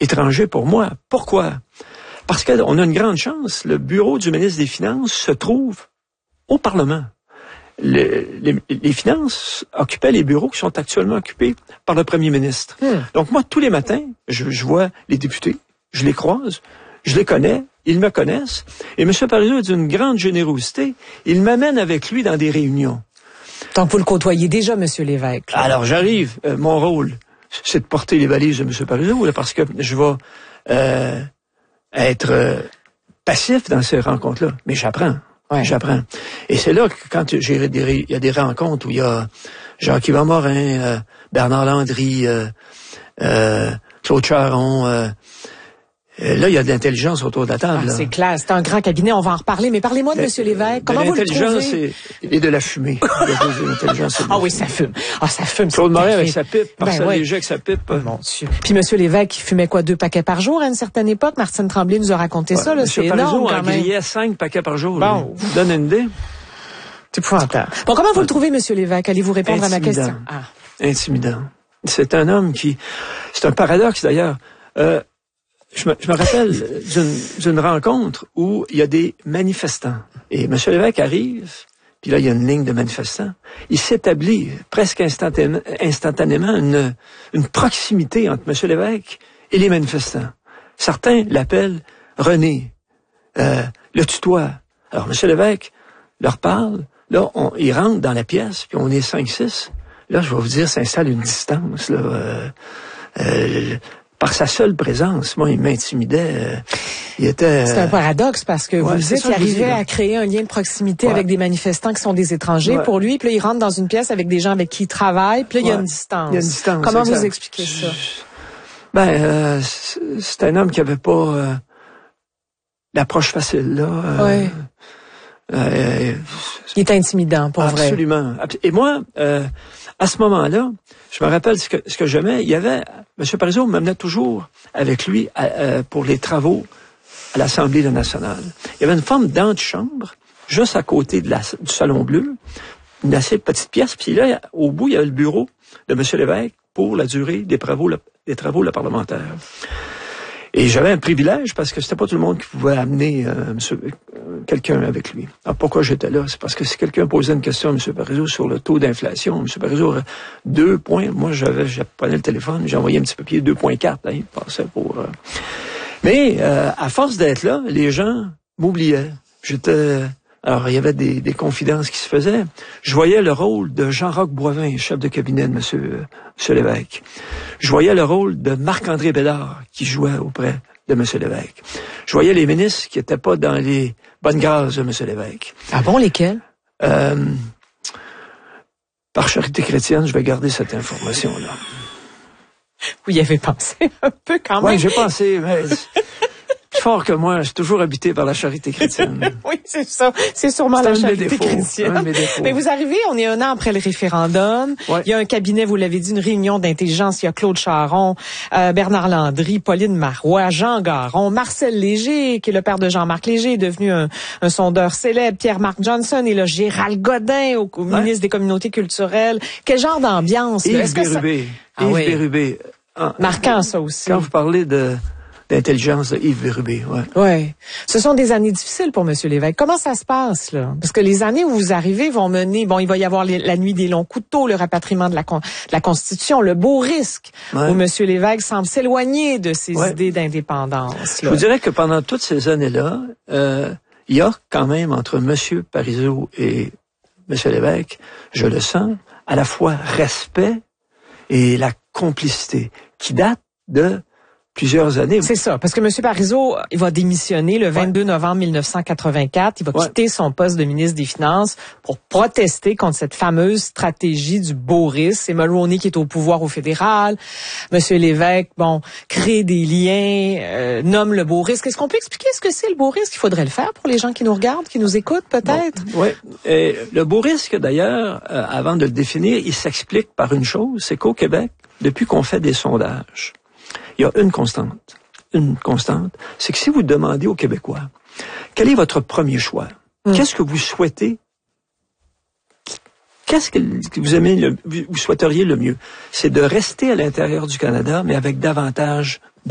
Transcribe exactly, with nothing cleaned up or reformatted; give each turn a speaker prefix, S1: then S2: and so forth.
S1: étranger pour moi. Pourquoi? Parce qu'on a une grande chance. Le bureau du ministre des Finances se trouve au Parlement. Le, les, les finances occupaient les bureaux qui sont actuellement occupés par le premier ministre. Hmm. Donc moi, tous les matins, je, je vois les députés, je les croise, je les connais, ils me connaissent. Et M. Parizeau est d'une grande générosité. Il m'amène avec lui dans des réunions.
S2: Donc vous le côtoyez déjà, M. Lévesque. Là.
S1: Alors j'arrive, euh, mon rôle, c'est de porter les valises de M. Parizeau, là, parce que je vais euh, être euh, passif dans ces rencontres-là. Mais j'apprends. Ouais. J'apprends. Et c'est là que quand j'ai des, il y a des rencontres où il y a Jacques-Yvan Morin, euh, Bernard Landry, euh, euh, Claude Charon, euh, là, il y a de l'intelligence autour de la table.
S2: Ah, c'est clair, c'est un grand cabinet, on va en reparler. Mais parlez-moi de M. Lévesque. Comment vous le trouvez?
S1: L'intelligence et, et de la fumée.
S2: Ah oui, ça fume. Ah, ça fume.
S1: Claude Morin avec sa pipe, Marcel
S2: ben, ouais.
S1: Léger avec sa pipe.
S2: Oh, mon Dieu. Puis M. Lévesque, il fumait quoi, deux paquets par jour à une certaine époque? Martine Tremblay nous a raconté ouais, ça, là. C'est énorme, quand même.
S1: Il grillait cinq paquets par jour.
S2: Bon.
S1: Donne une idée.
S2: C'est épouvantable. Bon, comment vous le trouvez, M. Lévesque? Allez-vous répondre
S1: Intimidant.
S2: à ma question? Ah.
S1: Intimidant. C'est un homme qui... C'est un paradoxe, d'ailleurs. Euh, Je me, je me rappelle d'une, d'une rencontre où il y a des manifestants. Et M. Lévesque arrive, puis là, il y a une ligne de manifestants. Il s'établit presque instantanément, instantanément une, une proximité entre M. Lévesque et les manifestants. Certains l'appellent René, euh, le tutoie. Alors, M. Lévesque leur parle. Là, on, ils rentrent dans la pièce, puis on est cinq six. Là, je vais vous dire, s'installe une distance, là... Euh, euh, Par sa seule présence, moi, il m'intimidait. Euh, il était.
S2: C'est un paradoxe parce que ouais, vous dites qu'il arrivait à créer un lien de proximité ouais. avec des manifestants qui sont des étrangers ouais. pour lui. Puis là, il rentre dans une pièce avec des gens avec qui il travaille. Puis là, ouais. il y a une distance.
S1: Il y a une distance.
S2: Comment
S1: exact.
S2: vous expliquez ça?
S1: Ben, euh, c'est un homme qui avait pas euh, l'approche facile là. Euh,
S2: ouais.
S1: Euh,
S2: il est intimidant, pour vrai.
S1: Absolument. Et moi, euh, à ce moment-là, je me rappelle ce que, ce que j'aimais. Il y avait, M. Parizeau m'amenait toujours avec lui à, à, pour les travaux à l'Assemblée nationale. Il y avait une forme d'antichambre, juste à côté de la, du Salon Bleu, une assez petite pièce. Puis là, au bout, il y avait le bureau de M. Lévesque pour la durée des travaux, des travaux là, parlementaires. Et j'avais un privilège parce que c'était pas tout le monde qui pouvait amener euh, monsieur, euh, quelqu'un avec lui. Alors pourquoi j'étais là? C'est parce que si quelqu'un posait une question à M. Parizeau sur le taux d'inflation, M. Parizeau aurait deux points. Moi, j'avais, je prenais le téléphone, j'ai envoyé un petit papier deux virgule quatre. Hein, il passait pour. Euh... Mais euh, à force d'être là, les gens m'oubliaient. J'étais. Alors, il y avait des, des confidences qui se faisaient. Je voyais le rôle de Jean-Roch Boivin, chef de cabinet de M. M. Lévesque. Je voyais le rôle de Marc-André Bédard, qui jouait auprès de M. Lévesque. Je voyais les ministres qui n'étaient pas dans les bonnes grâces de M. Lévesque.
S2: Ah bon, lesquels? Euh,
S1: par charité chrétienne, je vais garder cette information-là.
S2: Vous y avez pensé un peu quand même?
S1: Oui, j'ai pensé, mais... Plus fort que moi, j'ai toujours habité par la charité chrétienne.
S2: Oui, c'est ça. C'est sûrement c'est la charité défauts, chrétienne. Mais vous arrivez, on est un an après le référendum. Ouais. Il y a un cabinet, vous l'avez dit, une réunion d'intelligence. Il y a Claude Charon, euh, Bernard Landry, Pauline Marois, Jean Garon, Marcel Léger, qui est le père de Jean-Marc Léger, est devenu un, un sondeur célèbre, Pierre-Marc Johnson, et là, Gérald Godin, au, au ouais. ministre des Communautés culturelles. Quel genre d'ambiance?
S1: Yves Bérubé.
S2: Ça...
S1: Yves
S2: ah, oui.
S1: Bérubé. Ah,
S2: marquant, ça aussi.
S1: Quand vous parlez de... d'intelligence de Yves Bérubé, ouais.
S2: Ouais. Ce sont des années difficiles pour M. Lévesque. Comment ça se passe, là? Parce que les années où vous arrivez vont mener, bon, il va y avoir les, la nuit des longs couteaux, le rapatriement de la, con, de la Constitution, le beau risque, ouais. où M. Lévesque semble s'éloigner de ses ouais. idées d'indépendance. Là.
S1: Je vous dirais que pendant toutes ces années-là, euh, il y a quand même entre M. Parizeau et M. Lévesque, je le sens, à la fois respect et la complicité, qui date de plusieurs années.
S2: C'est ça, parce que M. Parizeau, il va démissionner le vingt-deux ouais. novembre mille neuf cent quatre-vingt-quatre. Il va ouais. quitter son poste de ministre des Finances pour protester contre cette fameuse stratégie du Boris. C'est Mulroney qui est au pouvoir au fédéral. M. Lévesque, bon, crée des liens, euh, nomme le beau risque. Est-ce qu'on peut expliquer ce que c'est le beau risque? Il faudrait le faire pour les gens qui nous regardent, qui nous écoutent peut-être.
S1: Bon, oui. Et le beau risque, d'ailleurs, euh, avant de le définir, il s'explique par une chose, c'est qu'au Québec, depuis qu'on fait des sondages, il y a une constante, une constante, c'est que si vous demandez aux Québécois, quel est votre premier choix? Mmh. Qu'est-ce que vous souhaitez? Qu'est-ce que vous aimez, le, vous souhaiteriez le mieux? C'est de rester à l'intérieur du Canada, mais avec davantage